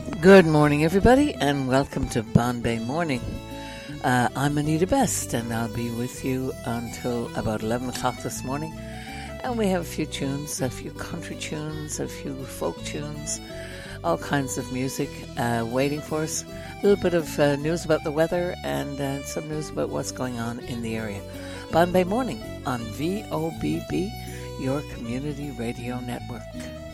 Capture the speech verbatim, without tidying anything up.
Good morning, everybody, and welcome to Bombay Morning. Uh, I'm Anita Best, and I'll be with you until about eleven o'clock this morning. And we have a few tunes, a few country tunes, a few folk tunes, all kinds of music uh, waiting for us. A little bit of uh, news about the weather and uh, some news about what's going on in the area. Bombay Morning on V O B B, your community radio network.